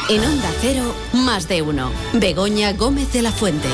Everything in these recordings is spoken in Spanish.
En Onda Cero, Más de Uno. Begoña Gómez de la Fuente.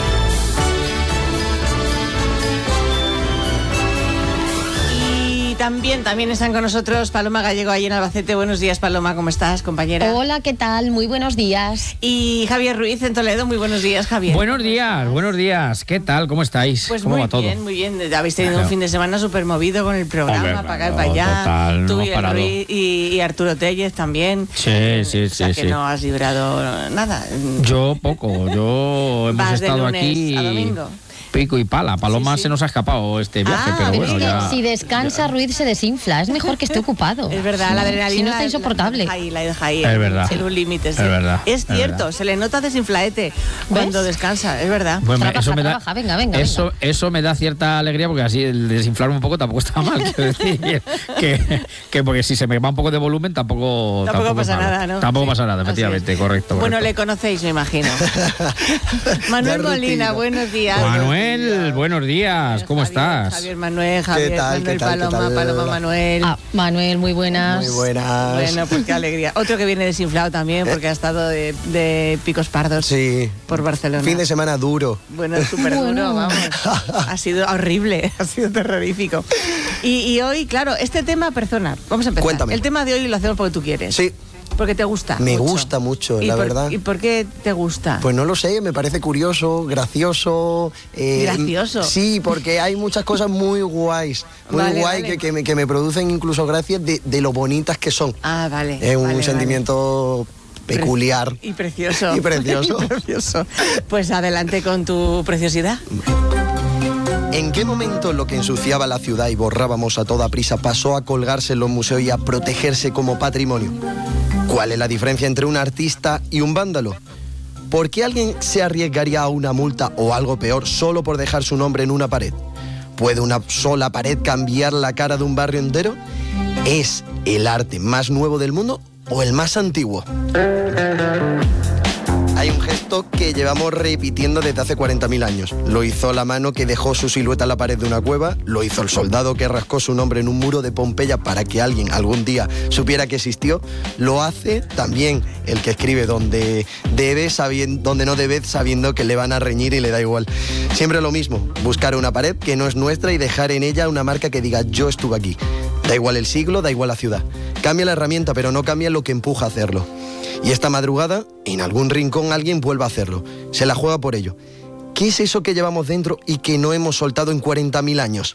También están con nosotros Paloma Gallego ahí en Albacete. Buenos días, Paloma, ¿cómo estás, compañera? Hola, ¿qué tal? Muy buenos días. Y Javier Ruiz en Toledo. Muy buenos días, Javier. Buenos días. ¿Qué tal? ¿Cómo estáis? Pues ¿Cómo muy va todo? bien, muy bien. Habéis tenido un fin de semana súper movido con el programa, Hombre, para acá y para allá. Total, Tú no y hemos parado. Ruiz y Arturo Tellez también. Sí. O sea que no has librado nada. Yo poco. Hemos Vas de estado lunes aquí a domingo. pico y pala. Paloma Sí. se nos ha escapado este viaje, pero Pero bueno, es que ya... si descansa, Ruiz se desinfla. Es mejor que esté ocupado. Es verdad, la adrenalina. Si no está insoportable. La deja ahí. Es verdad. En un límite. Sí. Es verdad, Es es cierto, verdad. se le nota desinflaete cuando ¿Ves? descansa, es verdad. Bueno, Trabaja, venga. Eso me da cierta alegría porque así el desinflarme un poco tampoco está mal. Quiero decir que porque si se me va un poco de volumen tampoco pasa es malo. nada, ¿no? Tampoco Sí, pasa nada, así efectivamente, es. correcto. Bueno, le conocéis, me imagino. Manuel Molina, buenos días. Manuel, buenos días. ¿Cómo estás? Javier Manuel, Javier tal? Manuel, ¿Qué tal? Paloma, ¿Qué tal? Paloma Manuel. Manuel, muy buenas. Muy buenas. Bueno, pues qué alegría. Otro que viene desinflado también porque ha estado de picos pardos Sí. por Barcelona. Fin de semana duro. Bueno, súper duro, vamos. Ha sido horrible, ha sido terrorífico. Y hoy, claro, este tema, persona, vamos a empezar. Cuéntame. El tema de hoy lo hacemos porque tú quieres. Sí. Porque te gusta. Me gusta mucho, la verdad. ¿Y por qué te gusta? Pues no lo sé, me parece curioso, gracioso. ¿Gracioso? Sí, porque hay muchas cosas muy guays. Muy Vale, guay vale. que me producen incluso gracias de lo bonitas que son. Ah, vale. Es un vale, sentimiento peculiar. Y precioso. Y precioso. Y precioso. Pues adelante con tu preciosidad. ¿En qué momento lo que ensuciaba la ciudad y borrábamos a toda prisa pasó a colgarse en los museos y a protegerse como patrimonio? ¿Cuál es la diferencia entre un artista y un vándalo? ¿Por qué alguien se arriesgaría a una multa o algo peor solo por dejar su nombre en una pared? ¿Puede una sola pared cambiar la cara de un barrio entero? ¿Es el arte más nuevo del mundo o el más antiguo? Hay un gesto que llevamos repitiendo desde hace 40.000 años. Lo hizo la mano que dejó su silueta en la pared de una cueva, lo hizo el soldado que rascó su nombre en un muro de Pompeya para que alguien algún día supiera que existió, lo hace también el que escribe donde no debe, sabiendo que le van a reñir y le da igual. Siempre lo mismo, buscar una pared que no es nuestra y dejar en ella una marca que diga yo estuve aquí. Da igual el siglo, da igual la ciudad. Cambia la herramienta, pero no cambia lo que empuja a hacerlo. Y esta madrugada, en algún rincón alguien vuelve a hacerlo. Se la juega por ello. ¿Qué es eso que llevamos dentro y que no hemos soltado en 40.000 años?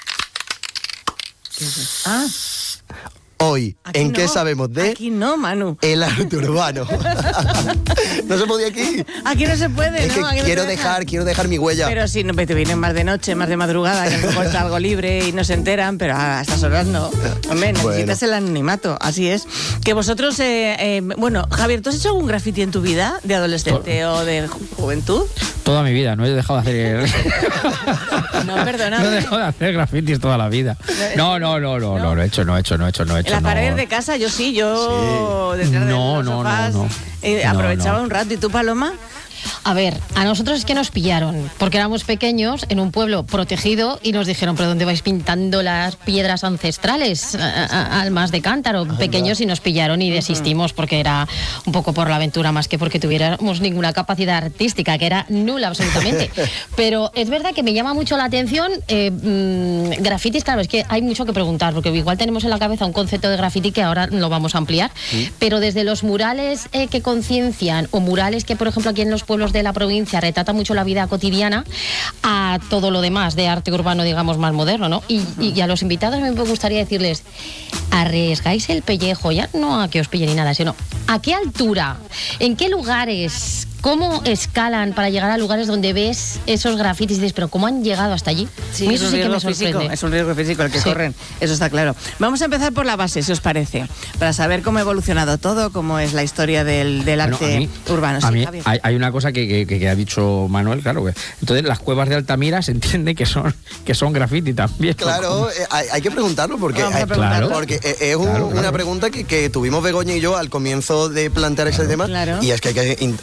Ah, Hoy, aquí ¿en qué no. sabemos de Aquí no, Manu. el arte urbano? ¿No se podía aquí? Aquí no se puede, Es ¿no? Aquí que no quiero te dejan. dejar mi huella. Pero si no, te vienen más de noche, más de madrugada, que a lo mejor está algo libre y no se enteran, pero a estas horas no. Hombre, necesitas Bueno. el anonimato, así es. Que vosotros, bueno, Javier, ¿tú has hecho algún graffiti en tu vida de adolescente o de juventud? Toda mi vida, no he dejado de hacer... No, perdona. No he dejado de hacer grafitis toda la vida. No he hecho. En las paredes de casa, yo sí, detrás de los sofás, aprovechaba un rato. ¿Y tú, Paloma? A ver, a nosotros es que nos pillaron, porque éramos pequeños en un pueblo protegido y nos dijeron, ¿pero dónde vais pintando las piedras ancestrales? Almas de cántaro, pequeños, y nos pillaron y desistimos porque era un poco por la aventura más que porque tuviéramos ninguna capacidad artística, que era nula absolutamente. Pero es verdad que me llama mucho la atención grafitis, claro, es que hay mucho que preguntar, porque igual tenemos en la cabeza un concepto de graffiti que ahora lo vamos a ampliar, pero desde los murales que conciencian o murales que, por ejemplo, aquí en los pueblos de la provincia retrata mucho la vida cotidiana, a todo lo demás de arte urbano, digamos, más moderno, ¿no? Y a los invitados me gustaría decirles, arriesgáis el pellejo, ya no a que os pille ni nada, sino a qué altura, en qué lugares, cómo escalan para llegar a lugares donde ves esos grafitis y dices, pero ¿cómo han llegado hasta allí? Sí, A mí es eso un sí que riesgo me físico, sorprende. es un riesgo físico el que corren, eso está claro. Vamos a empezar por la base, si os parece, para saber cómo ha evolucionado todo, cómo es la historia del arte urbano. A Sí, mí Javier. hay una cosa que ha dicho Manuel, claro. Entonces, las cuevas de Altamira se entiende que son graffiti también. Claro, hay que preguntarlo porque, Vamos a preguntarlo. porque es una pregunta que tuvimos Begoña y yo al comienzo de plantear ese tema. Claro. Y es que hay que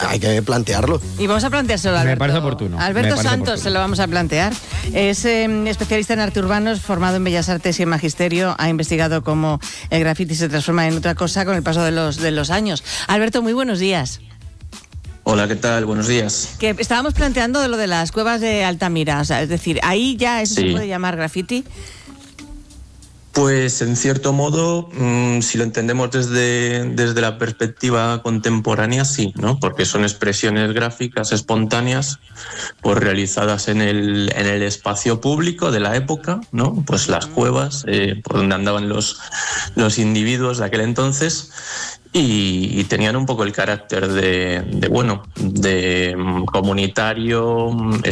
plantearlo. Y vamos a planteárselo a Alberto. Me parece oportuno. Alberto Santos se lo vamos a plantear. Es especialista en arte urbano, es formado en Bellas Artes y en Magisterio. Ha investigado cómo el graffiti se transforma en otra cosa con el paso de los años. Alberto, muy buenos días. Hola, ¿qué tal? Buenos días. Que estábamos planteando de lo de las cuevas de Altamira. O sea, es decir, ahí ya eso se puede llamar graffiti. Pues en cierto modo, si lo entendemos desde la perspectiva contemporánea, sí, ¿no? Porque son expresiones gráficas espontáneas, pues realizadas en el espacio público de la época, ¿no? Pues las cuevas, por donde andaban los individuos de aquel entonces, y tenían un poco el carácter de comunitario,